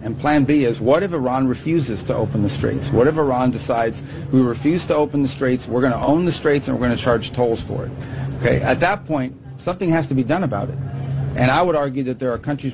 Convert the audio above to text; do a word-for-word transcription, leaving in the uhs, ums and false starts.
And plan B is, what if Iran refuses to open the straits? What if Iran decides, we refuse to open the straits, we're going to own the straits, and we're going to charge tolls for it? Okay, at that point, something has to be done about it. And I would argue that there are countries